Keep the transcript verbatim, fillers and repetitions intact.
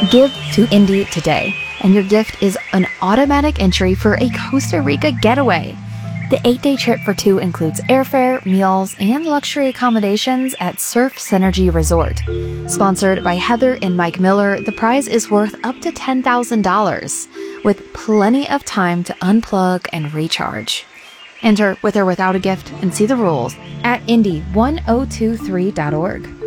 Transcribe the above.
Give to Indie today, and your gift is an automatic entry for a Costa Rica getaway. The eight-day trip for two includes airfare, meals, and luxury accommodations at Surf Synergy Resort. Sponsored by Heather and Mike Miller, the prize is worth up to ten thousand dollars, with plenty of time to unplug and recharge. Enter with or without a gift and see the rules at indy ten twenty-three dot org.